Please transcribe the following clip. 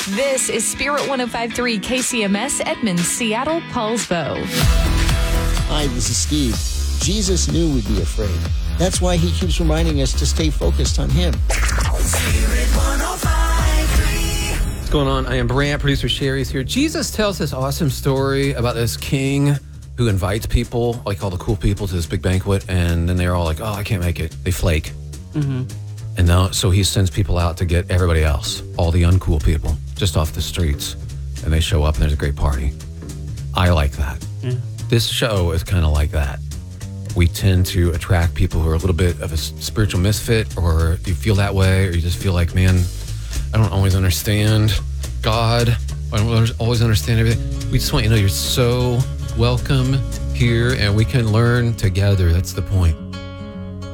This is Spirit 105.3 KCMS, Edmond, Seattle, Paulsbo. Hi, this is Steve. Jesus knew we'd be afraid. That's why he keeps reminding us to stay focused on him. Spirit 105.3. What's going on? I am Brant. Producer Sherry's here. Jesus tells this awesome story about this king who invites people, like all the cool people, to this big banquet, and then they're all like, oh, I can't make it. They flake. Mm-hmm. And now, so he sends people out to get everybody else, all the uncool people, just off the streets. And they show up and there's a great party. I like that. Yeah. This show is kind of like that. We tend to attract people who are a little bit of a spiritual misfit, or you feel that way, or you just feel like, man, I don't always understand God. I don't always understand everything. We just want you to know you're so welcome here, and we can learn together. That's the point.